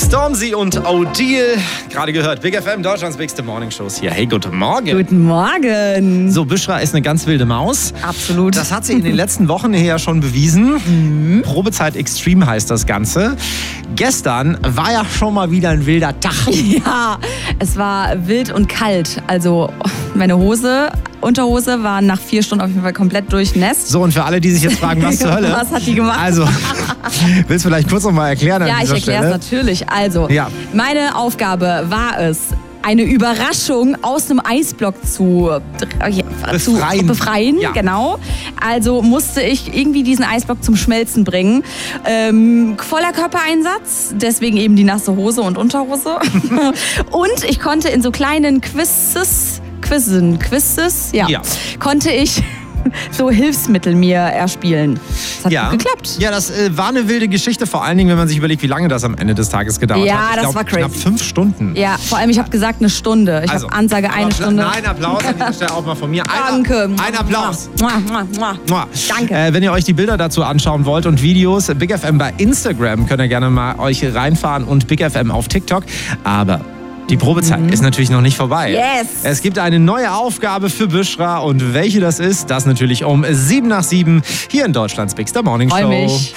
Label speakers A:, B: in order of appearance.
A: Stormzy und Odile. Gerade gehört, Big FM, Deutschlands bigste Morningshows hier. Hey, guten Morgen.
B: Guten Morgen.
A: So, Büschra ist eine ganz wilde Maus.
B: Absolut.
A: Das hat sie in den letzten Wochen hier ja schon bewiesen. Probezeit Extreme heißt das Ganze. Gestern war ja schon mal wieder ein wilder Tag.
B: Ja, es war wild und kalt. Also meine Unterhose war nach 4 Stunden auf jeden Fall komplett durchnässt.
A: So, und für alle, die sich jetzt fragen, was zur Hölle?
B: Was hat die gemacht?
A: Also, willst du vielleicht kurz noch mal erklären an dieser Stelle?
B: Ja, ich erkläre es natürlich. Also, meine Aufgabe war es, eine Überraschung aus einem Eisblock zu befreien.
A: Ja.
B: Genau. Also musste ich irgendwie diesen Eisblock zum Schmelzen bringen. Voller Körpereinsatz, deswegen eben die nasse Hose und Unterhose. Und ich konnte in so kleinen Quizzes, konnte ich so Hilfsmittel mir erspielen. Das hat gut geklappt.
A: Ja, das war eine wilde Geschichte, vor allen Dingen, wenn man sich überlegt, wie lange das am Ende des Tages gedauert hat.
B: Ja, das war crazy.
A: Knapp 5 Stunden.
B: Ja, vor allem, ich habe gesagt eine Stunde. Ich habe Ansage eine Stunde.
A: Ein Applaus an dieser Stelle auch mal von mir.
B: Danke.
A: Ein Applaus.
B: Danke.
A: Wenn ihr euch die Bilder dazu anschauen wollt und Videos, Big FM bei Instagram, könnt ihr gerne mal euch reinfahren und Big FM auf TikTok. Aber die Probezeit ist natürlich noch nicht vorbei.
B: Yes.
A: Es gibt eine neue Aufgabe für Büschra und welche das ist, das natürlich um 7 nach 7 hier in Deutschlands bigster Morningshow.
B: Freu mich.